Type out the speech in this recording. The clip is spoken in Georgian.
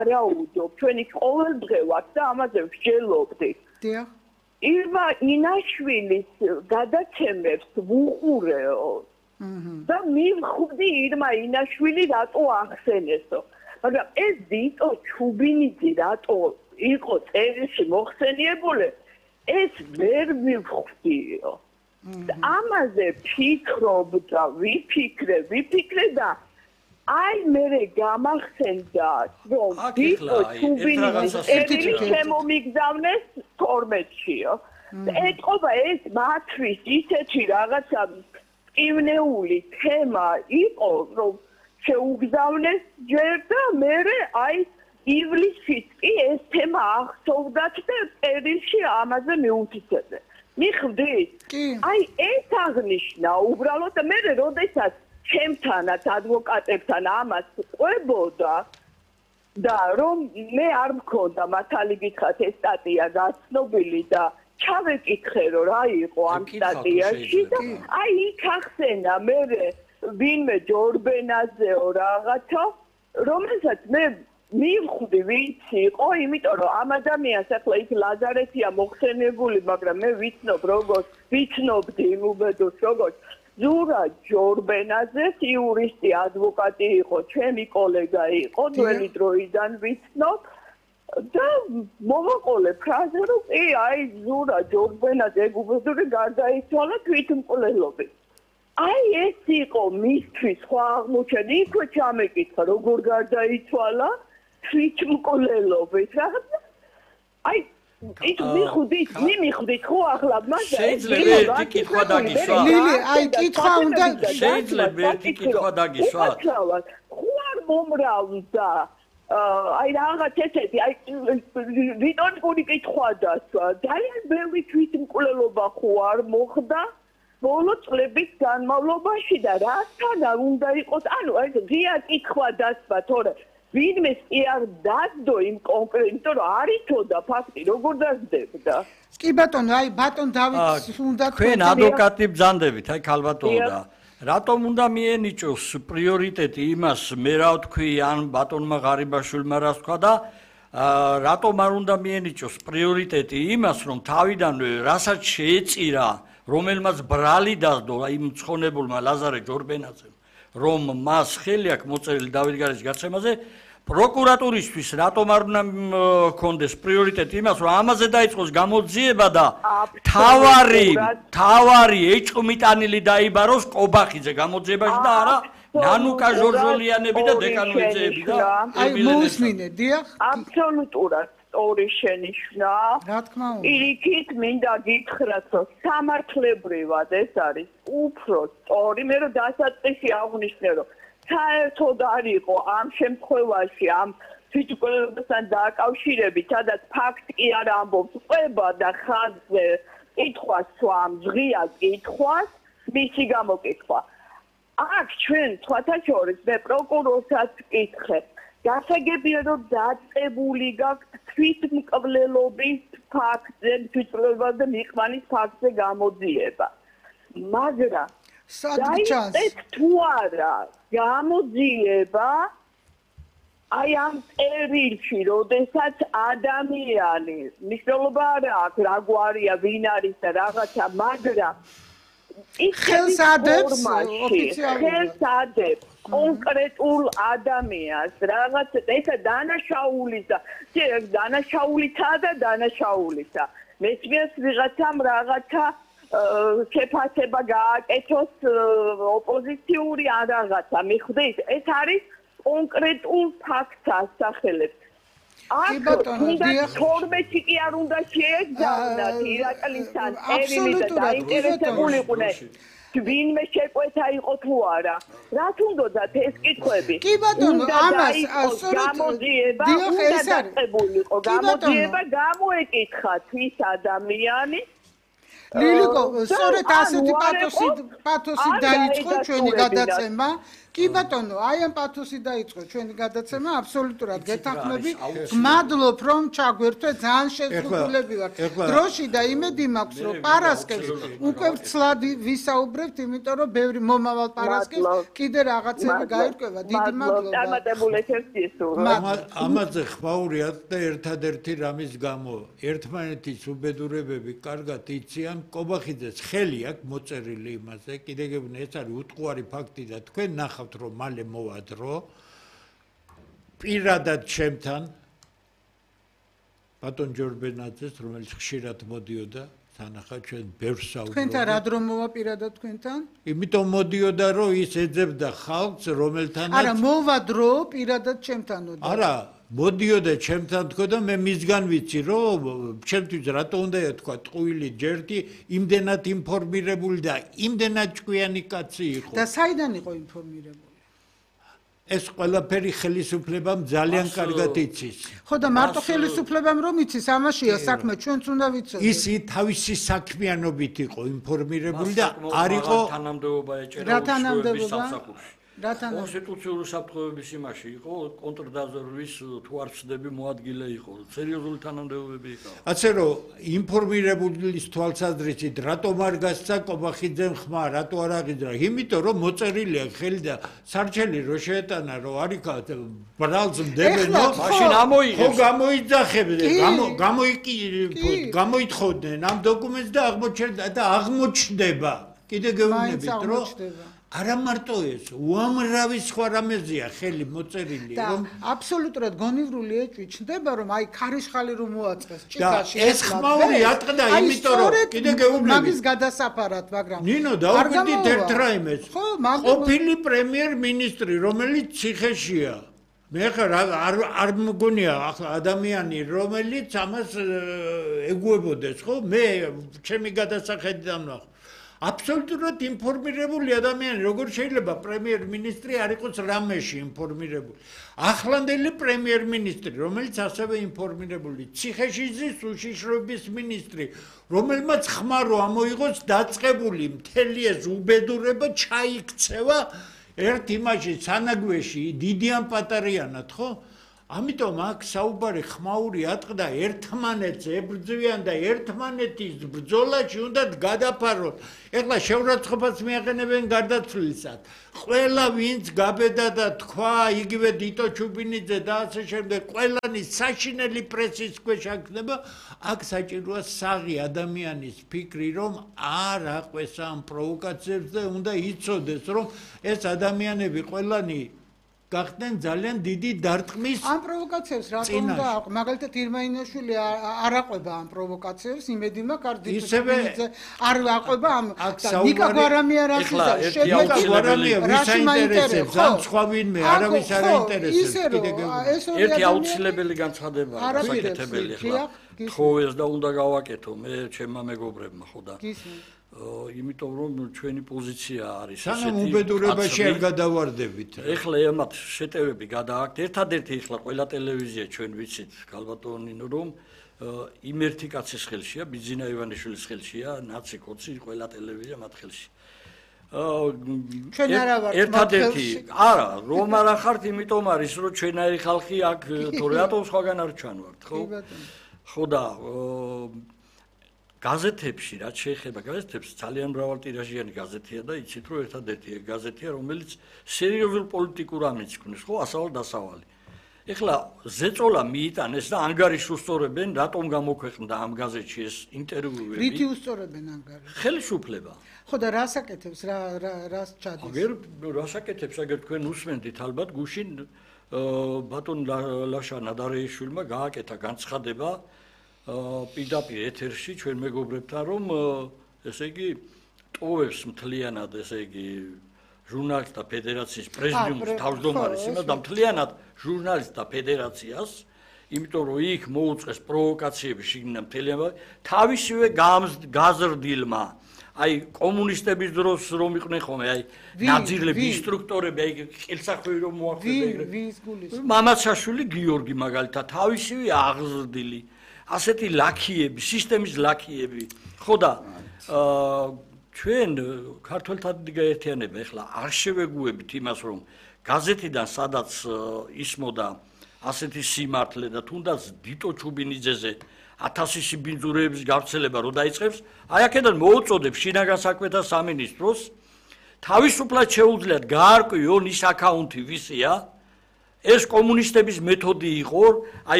რაუდობ, ჩვენი ყოველდღე ვართ და ამაზე ვშელობდით. დიახ. ირმა ინაშვილის გადაცემებს ვუყურეო. და მივხვდი ირმა ინაშვილი რატო ახსენესო. მაგრამ ეს დიტო ჩუბინიძე რატო იყო წერილში მოხსენიებული, ეს ვერ მივხვდიო. ამაზე ვფიქრობ და ვიფიქრე და აი მე გამახსენდა რომ დიტო ჩუბინიძის წერილი შემომიგზავნეს 12-შიო. ეთყობა ეს მათთვის ისეთი რაღაცა მტკივნეული თემა იყო, რომ შეუგზავნეს ჯერ და მერე აი ივლისშიც კი ეს თემა ახსოვდათ და წერილში ამაზე მიუთითებდა. მიხვდით? აი ეს აღნიშნა უბრალოდ და მერე როდესაც ჩემთანაც ადვოკატებთან ამას ყვებოდა და რომ მე არ მქონდა მართალი გითხრათ ეს სტატია გაცნობილი და ჩავეკითხე რომ რა იყო ამ სტატიაში და აი იქ ახსენა მერე ვინმე ჯორბენაზეო რაღაცა რომელსაც მე მივხვდი ვინც იყო იმიტომ რომ ამ ადამიანს ახლა იქ ლაზარეთია მოხსენებული მაგრამ მე ვიცნობდი იმ უბედურს როგორც ზურა ჯორბენაძე იურისტი ადვოკატი იყო ჩემი კოლეგა იყო ძველი დროიდან ვიცნობ და მოვაყოლე ფრაზე რომ კი აი ზურა ჯორბენაძე უბედური გარდაიცვალა თვითმკვლელობით აი ეს იყო მისთვის სხვა აღმოჩენა იქვე ჩამეკითხა როგორ გარდაიცვალა თვითმკვლელობით რაღაცა აი იქ მიხდით ხო ახლა მასა შეიძლება ერთი კითხვა დაგისვა ლილი აი კითხვა უნდა შეიძლება ერთი კითხვა დაგისვა ხო არ მომრავლდა აი რაღაც ესეთი აი რიტორიკული კითხვა დასვა ძალიან ბევრი თვითმკვლელობა ხო არ მოხდა ბოლო წლების განმავლობაში და რასთან უნდა იყოს ანუ აი ღია კითხვა დასვა თორე ვინმეს კი არ დადო იმ კონკრეტულ რომ არითოდა ფაქტი როგორ დაგდებდა კი ბატონო აი ბატონ დავითს უნდა თქვენ ადვოკატი ბრძანდებით აი ქალბატონო და რატომ უნდა მიენიჭოს პრიორიტეტი იმას მე რა ვთქვი ან ბატონმა ღარიბაშვილმა რას თქვა და რატომ არ უნდა მიენიჭოს პრიორიტეტი იმას რომ თავიდანვე რასაც შეეწირა რომელმაც ბრალი დასდო იმ მცხონებულმა ლაზარე ჯორბენაძემ რომ მას ხელი აქვს მოწერილი დავით გარეჯის გაცემაზე პროკურატურისთვის რატომ არ უნდა ჰქონდეს პრიორიტეტი იმას რომ ამაზე დაიწყოს გამოძიება და თავარი ეჭყმიტანილი დაიბაროს კობახიძე გამოძიებაში და არა ნანუკა ჟორჟოლიანები და დეკანოიძეები და აი მოусმინე დიახ აბსოლუტურად სწორი შენიშვნა რა თქმა უნდა პირიქით მინდა გითხრათ რომ სამართლებრივად ეს არის უფრო სწორი მე რომ დასაწყისი აღვნიშნე რომ საერთოდ არ იყო ამ შემთხვევაში ამ თვითმკვლელობასთან დაკავშირებით სადაც ფაქტი კი არ ამბობს ყვება და ხაზზე კითხვას სვამ ღია კითხვას მისი გამოკითხვა აქ ჩვენ სხვათა შორის მე პროკურორსაც ვკითხე გასაგებია რომ დაწყებული გაქვთ თვითმკვლელობის ფაქტზე თვითმკვლელობაზე და მიღმანის ფაქტზე გამოძიება მაგრამ საერთოდ თუ არა გამოძიება აი ამ წერილში როდესაც ადამიანი მნიშვნელობა არ აქვს რა გვარია ვინ არის და რაღაცა მაგრამ ხელს ადებს ოფიციალურად კონკრეტულ ადამიანს რაღაც ესა დანაშაულისა დანაშაულისა და დანაშაულისა მესმის ვიღაცამ რაღაცა შეფასება გააკეთოს ოპოზიციური ან რაღაცა მიხვდით ეს არის კონკრეტულ ფაქტს ასახელებს აქ თუნდაც 12 კი არ უნდა შეეგზავნათ ირაკლისთან წერილი და დაინტერესებულიყვნენ ვინმე შეკვეთა იყო თუ არა რაც უნდათ ეს კითხვები კი ბატონო ამას გამოძიება უნდა დაწყებულიყო გამოძიება გამოეკითხა თვის ადამიანი ლილიკო სწორედ ასეთი პათოსი დაიწყო ჩვენი გადაცემა კი ბატონო, აი ამ პათოსი დაიწყო ჩვენი გადაცემა, აბსოლუტურად გეთანხმები. მადლობ რომ ჩაგვერთვე, ძალიან შეზღუდულები ვართ. დროში და იმედი მაქვს რომ პარასკევს უკვე ვცლად ვისაუბრებთ, იმიტომ რომ ბევრი მომავალ პარასკევს კიდე რაღაცები გაირკვევა. დიდი მადლობა. წარმატებულ ეთერს სურვილი. ამაზე ხმაურიათ და ერთადერთი რამის გამო ერთმანეთის უბედურებები კარგად იციან. კობახიძეს ხელი აქვს მოწერილი იმაზე, კიდე გეუბნე ეს არის უტყუარი ფაქტი და თქვენ ნახავთ რომ მალე მოვა დრო პირადად ჩემთან ბატონ ჯორბენაძეს რომელიც ხშირად მოდიოდა თანახა ჩვენ ბევრს საუბრობთ თქვენთან რა დრო მოვა პირადად თქვენთან? იმიტომ მოდიოდა რომ ის ეძებდა ხალხს რომელთანაც არა მოვა დრო პირადად ჩემთანოდა არა მოდიოდა ჩემთან თქო და მე მისგან ვიცი რომ ჩემთვის რატო უნდა ეთქვა ტყუილი ჯერტი იმდენად ინფორმირებული და იმდენად ჭკვიანი კაცი იყო და საიდან იყო ინფორმირებული ეს ყველაფერი ხელისუფლებამ ძალიან კარგად იცის ხო და მარტო ხელისუფლებამ რომ იცის ამაშია საქმე ჩვენც უნდა ვიცოდეთ ის თავისი საქმიანობით იყო ინფორმირებული და არ იყო თანამდებობა ეჭერა რა თანამდებობა კონსტიტუციური საფრთხეების იმაში იყო კონტრდაზვერვის თუ არ ვცდები მოადგილე იყო სერიოზული თანამდებობები იყო ასე რომ ინფორმირებულის თვალსაზრისით რატომ არ გასცა კობახიძემ ხმა რატო არ აღიძრა იმიტომ რომ მოწერილია ხელი და სარჩელი რო შეეტანა რომ არიქა ბრალს მდებენო მაშინ ამოიღეს ხო გამოითხოვდნენ ამ დოკუმენტს და აღმოჩნდება კიდე გეუბნებით რომ არა მარტო ეს, უამრავი სხვა რამეზეა ხელი მოწერილი, რომ აბსოლუტურად გონივრული ეჭვი ჩნდება, რომ აი ქარიშხალი რომ მოაწყეს ჭიქაში. ეს ხმაური ატყდა, იმიტომ რომ კიდე გეუბნები. მაგის გადასაფარად, მაგრამ ნინო, დაუკვირდით ერთ რაიმეს. ყოფილი პრემიერ-მინისტრი, რომელიც ციხეშია. მე არ მგონია ადამიანი, რომელიც ამას ეგუებოდეს, ხო? მე ჩემი გადასახედიდან ვახ. აბსოლუტურად ინფორმირებული ადამიანი, როგორ შეიძლება პრემიერ-მინისტრი არ იყოს რამეში ინფორმირებული. ახლანდელი პრემიერ-მინისტრი, რომელიც ასევე ინფორმირებული, ციხეში ზის უშიშროების მინისტრი, რომელმაც ხმა რო ამოიღოს დაწყებული მთელი ეს უბედურება ჩაიქცევა ერთ იმაში სანაგვეში, დიდი ან პატარიანად, ხო? ამიტომ აქ საუბარი ხმაური ატყდა ერთმანეთს ებრძვიან და ერთმანეთის ბრძოლაში უნდა გადაფაროთ. ეხლა შეურაცხყოფას მიაყენებენ გარდაცვლილისად. ყველა ვინც გაბედა და თქვა იგივე დიტო ჩუბინიძე და ასე შემდეგ, ყველანი საშინელი პრესის ქვეშ აქნება, აქ საჭიროა საღი ადამიანის ფიქრი, რომ არ აყვესა ამ პროვოკაციებს და უნდა იცოდეს, რომ ეს ადამიანები ყველანი გახდნენ ძალიან დიდი დარტყმის ამ პროვოკაციებს რატომ უნდა მაგალითად ირმაინაშვილი არ აყვება ამ პროვოკაციებს იმედი მაქვს არ დიტოჩუბინიძე არ აყვება ამ ნიკა გვარამი არ ახსნა შედეგი გვარამია ვის აინტერესებს ამ სხვა ვინმე არავის არ აინტერესებს ერთი აუცილებელი განცხადება გასაკეთებელი ხლა თხოვეს და უნდა გავაკეთო მე ჩემმა მეგობრებმა ხო და იმიტომ რომ ჩვენი პოზიცია არის სანამ უბედურებაში არ გადავარდებით. ეხლა ემათ შეტევები გადააქვთ. ერთადერთი ეხლა ყველა ტელევიზია ჩვენ ვიცით, გალბატონინო რომ იმ ერთი კაცის ხელშია, ბიძინა ივანიშვილის ხელშია, ნაცი კოცი ყველა ტელევიზია მათ ხელში. ჩვენ არა ვართ ერთადერთი არა, რომ არ ახართ, იმიტომ არის რომ ჩვენაირი ხალხი აქ თუ რატომ სხვაგან არ ჩანვართ, ხო? ხო და გაზეთებში რაც შეეხება გაზეთებს ძალიან მრავალტირაჟიანი გაზეთია და იცით რომ ერთადერთი გაზეთია რომელიც სერიოზულ პოლიტიკურ ამბიციებს გვნის ხო ასავალ დასავალი. ეხლა ზეწოლა მიიტანეს და ანგარიშს უსწორებენ რატომ გამოქვეყნდა ამ გაზეთში ეს ინტერვიუები. რითი უსწორებენ ანგარიშს? ხელისუფლება. ხო და რას აკეთებს რას ჩადის? აგერ რას აკეთებს აგერ თქვენ უსმენდით ალბათ გუშინ ბატონ ლაშა ნადარეიშვილმა გააკეთა განცხადება პირდაპირ ეთერში ჩვენ მეგობრებთან რომ ესე იგი ტოვებს მთლიანად ესე იგი ჟურნალისტთა ფედერაციის პრეზიდიუმის თავმჯდომარის იმას და მთლიანად ჟურნალისტთა ფედერაციას იმიტომ რომ იქ მოუწყეს პროვოკაციები შიგნიდან მთლიანად თავისივე გაზრდილმა აი კომუნისტების დროს რომ იყვნენ ხოლმე აი ნაძილები ინსტრუქტორები აი ყელსახვევი რომ მოახერხა ვის გულის მამაცაშვილი გიორგი მაგალითად თავისივე აღზრდილი ასეთი ლაქიები, სისტემის ლაქიები. ხო და ჩვენ ქართველთა დიდი გაერთიანება ეხლა არ შევეგუებით იმას, რომ გაზეთიდან სადაც ისმოდა ასეთი სიმართლე და თუნდაც დიტო ჩუბინიძეზე 1000 სიბინძურეების გავრცელება რო დაიწყებს, აი აქედან მოუწოდებს შინაგან საქმეთა სამინისტროს თავისუფლად შეუძლიათ გაარკვიონ ის აკაუნთი ვისია, ეს კომუნისტების მეთოდი იყო, აი